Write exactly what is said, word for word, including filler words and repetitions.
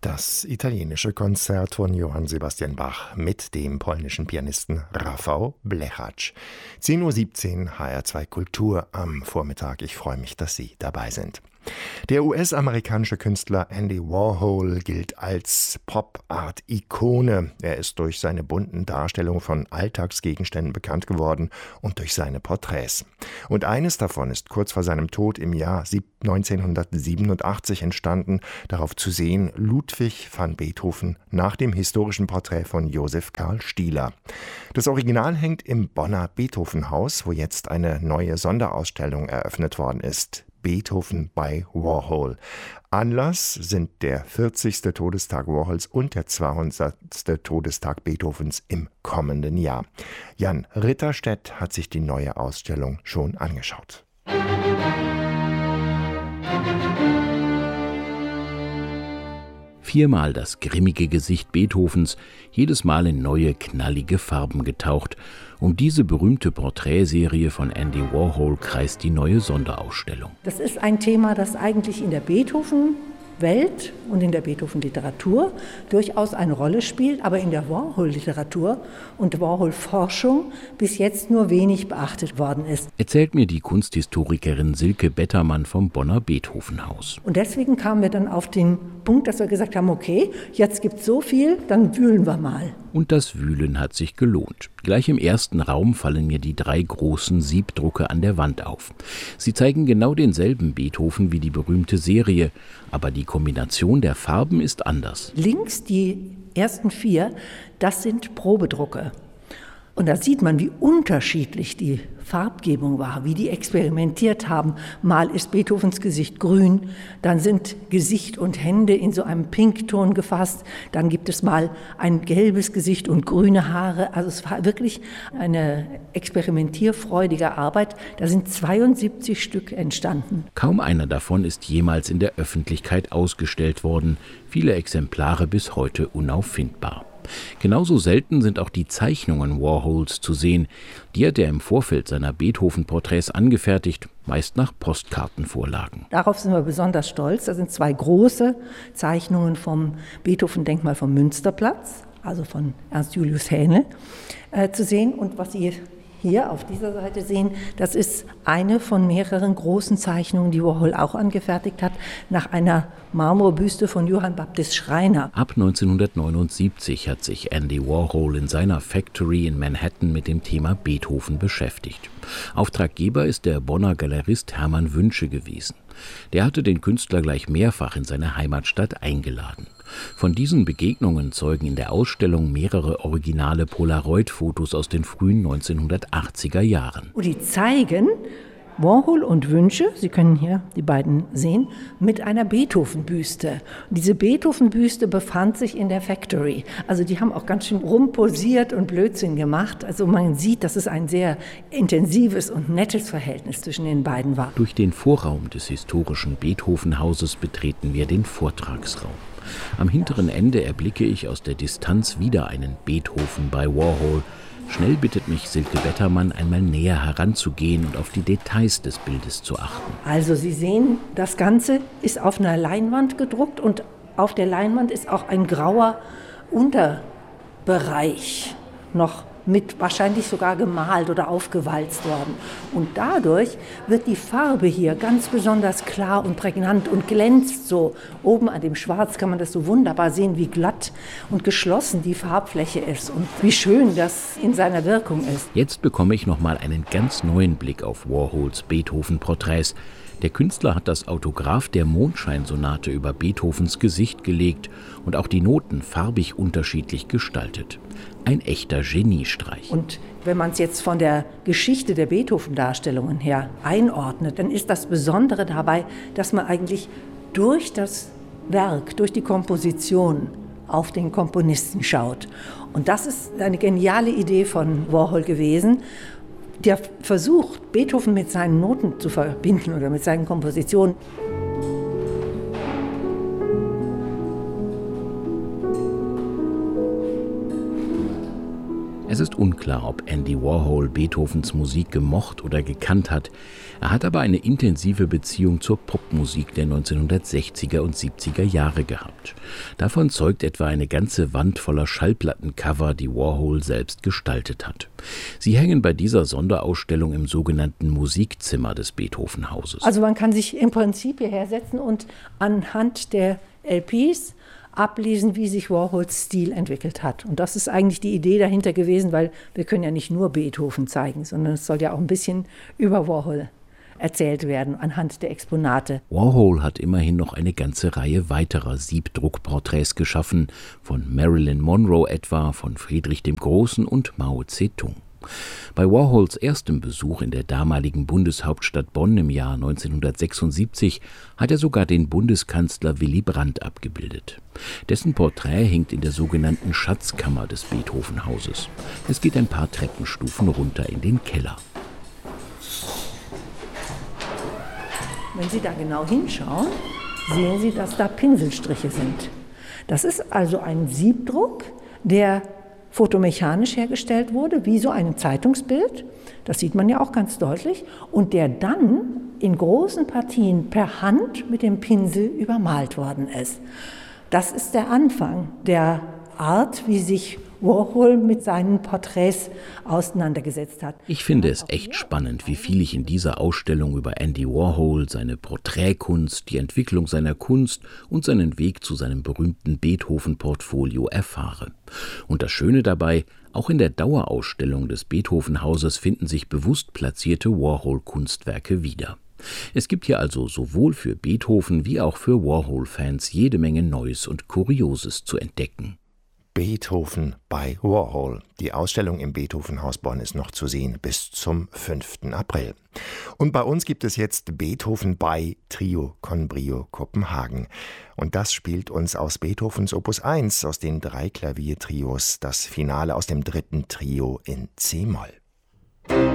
Das italienische Konzert von Johann Sebastian Bach mit dem polnischen Pianisten Rafał Blechacz. zehn Uhr siebzehn, H R zwei Kultur am Vormittag. Ich freue mich, dass Sie dabei sind. Der U S-amerikanische Künstler Andy Warhol gilt als Pop-Art-Ikone. Er ist durch seine bunten Darstellungen von Alltagsgegenständen bekannt geworden und durch seine Porträts. Und eines davon ist kurz vor seinem Tod im Jahr neunzehnhundertsiebenundachtzig entstanden. Darauf zu sehen Ludwig van Beethoven nach dem historischen Porträt von Josef Karl Stieler. Das Original hängt im Bonner Beethoven-Haus, wo jetzt eine neue Sonderausstellung eröffnet worden ist. Beethoven bei Warhol. Anlass sind der vierzigste Todestag Warhols und der zweihundertste Todestag Beethovens im kommenden Jahr. Jan Ritterstedt hat sich die neue Ausstellung schon angeschaut. Viermal das grimmige Gesicht Beethovens, jedes Mal in neue, knallige Farben getaucht. Um diese berühmte Porträtserie von Andy Warhol kreist die neue Sonderausstellung. Das ist ein Thema, das eigentlich in der Beethoven-Welt und in der Beethoven-Literatur durchaus eine Rolle spielt, aber in der Warhol-Literatur und Warhol-Forschung bis jetzt nur wenig beachtet worden ist. Erzählt mir die Kunsthistorikerin Silke Bettermann vom Bonner Beethoven-Haus. Und deswegen kamen wir dann auf den Punkt, dass wir gesagt haben, okay, jetzt gibt es so viel, dann wühlen wir mal. Und das Wühlen hat sich gelohnt. Gleich im ersten Raum fallen mir die drei großen Siebdrucke an der Wand auf. Sie zeigen genau denselben Beethoven wie die berühmte Serie, aber die Kombination der Farben ist anders. Links die ersten vier, das sind Probedrucke. Und da sieht man, wie unterschiedlich die Farbgebung war, wie die experimentiert haben. Mal ist Beethovens Gesicht grün, dann sind Gesicht und Hände in so einem Pinkton gefasst, dann gibt es mal ein gelbes Gesicht und grüne Haare. Also es war wirklich eine experimentierfreudige Arbeit. Da sind zweiundsiebzig Stück entstanden. Kaum einer davon ist jemals in der Öffentlichkeit ausgestellt worden, viele Exemplare bis heute unauffindbar. Genauso selten sind auch die Zeichnungen Warhols zu sehen. Die hat er im Vorfeld seiner Beethoven-Porträts angefertigt, meist nach Postkartenvorlagen. Darauf sind wir besonders stolz. Das sind zwei große Zeichnungen vom Beethoven-Denkmal vom Münsterplatz, also von Ernst Julius Hähnel, äh, zu sehen. Und was Sie hier auf dieser Seite sehen, das ist eine von mehreren großen Zeichnungen, die Warhol auch angefertigt hat, nach einer Marmorbüste von Johann Baptist Schreiner. Ab neunzehnhundertneunundsiebzig hat sich Andy Warhol in seiner Factory in Manhattan mit dem Thema Beethoven beschäftigt. Auftraggeber ist der Bonner Galerist Hermann Wünsche gewesen. Der hatte den Künstler gleich mehrfach in seine Heimatstadt eingeladen. Von diesen Begegnungen zeugen in der Ausstellung mehrere originale Polaroid-Fotos aus den frühen neunzehnhundertachtziger Jahren. Und die zeigen Warhol und Wünsche, Sie können hier die beiden sehen, mit einer Beethoven-Büste. Und diese Beethoven-Büste befand sich in der Factory. Also die haben auch ganz schön rumposiert und Blödsinn gemacht. Also man sieht, dass es ein sehr intensives und nettes Verhältnis zwischen den beiden war. Durch den Vorraum des historischen Beethoven-Hauses betreten wir den Vortragsraum. Am hinteren Ende erblicke ich aus der Distanz wieder einen Beethoven bei Warhol. Schnell bittet mich Silke Bettermann, einmal näher heranzugehen und auf die Details des Bildes zu achten. Also Sie sehen, das Ganze ist auf einer Leinwand gedruckt und auf der Leinwand ist auch ein grauer Unterbereich noch mit wahrscheinlich sogar gemalt oder aufgewalzt worden. Und dadurch wird die Farbe hier ganz besonders klar und prägnant und glänzt so. Oben an dem Schwarz kann man das so wunderbar sehen, wie glatt und geschlossen die Farbfläche ist und wie schön das in seiner Wirkung ist. Jetzt bekomme ich nochmal einen ganz neuen Blick auf Warhols Beethoven-Porträts. Der Künstler hat das Autograph der Mondscheinsonate über Beethovens Gesicht gelegt und auch die Noten farbig unterschiedlich gestaltet. Ein echter Geniestreich. Und wenn man es jetzt von der Geschichte der Beethoven-Darstellungen her einordnet, dann ist das Besondere dabei, dass man eigentlich durch das Werk, durch die Komposition auf den Komponisten schaut. Und das ist eine geniale Idee von Warhol gewesen. Der versucht, Beethoven mit seinen Noten zu verbinden oder mit seinen Kompositionen. Es ist unklar, ob Andy Warhol Beethovens Musik gemocht oder gekannt hat. Er hat aber eine intensive Beziehung zur Popmusik der neunzehnhundertsechziger und siebziger Jahre gehabt. Davon zeugt etwa eine ganze Wand voller Schallplattencover, die Warhol selbst gestaltet hat. Sie hängen bei dieser Sonderausstellung im sogenannten Musikzimmer des Beethoven-Hauses. Also man kann sich im Prinzip hierher setzen und anhand der L Ps ablesen, wie sich Warhols Stil entwickelt hat. Und das ist eigentlich die Idee dahinter gewesen, weil wir können ja nicht nur Beethoven zeigen, sondern es soll ja auch ein bisschen über Warhol erzählt werden anhand der Exponate. Warhol hat immerhin noch eine ganze Reihe weiterer Siebdruckporträts geschaffen, von Marilyn Monroe etwa, von Friedrich dem Großen und Mao Zedong. Bei Warhols erstem Besuch in der damaligen Bundeshauptstadt Bonn im Jahr neunzehnhundertsechsundsiebzig hat er sogar den Bundeskanzler Willy Brandt abgebildet. Dessen Porträt hängt in der sogenannten Schatzkammer des Beethoven-Hauses. Es geht ein paar Treppenstufen runter in den Keller. Wenn Sie da genau hinschauen, sehen Sie, dass da Pinselstriche sind. Das ist also ein Siebdruck, der fotomechanisch hergestellt wurde, wie so ein Zeitungsbild. Das sieht man ja auch ganz deutlich. Und der dann in großen Partien per Hand mit dem Pinsel übermalt worden ist. Das ist der Anfang der Art, wie sich Warhol mit seinen Porträts auseinandergesetzt hat. Ich finde es echt spannend, wie viel ich in dieser Ausstellung über Andy Warhol, seine Porträtkunst, die Entwicklung seiner Kunst und seinen Weg zu seinem berühmten Beethoven-Portfolio erfahre. Und das Schöne dabei, auch in der Dauerausstellung des Beethoven-Hauses finden sich bewusst platzierte Warhol-Kunstwerke wieder. Es gibt hier also sowohl für Beethoven wie auch für Warhol-Fans jede Menge Neues und Kurioses zu entdecken. Beethoven bei Warhol. Die Ausstellung im Beethoven-Haus Bonn ist noch zu sehen bis zum fünften April. Und bei uns gibt es jetzt Beethoven bei Trio con Brio Kopenhagen. Und das spielt uns aus Beethovens Opus eins, aus den drei Klaviertrios, das Finale aus dem dritten Trio in C-Moll.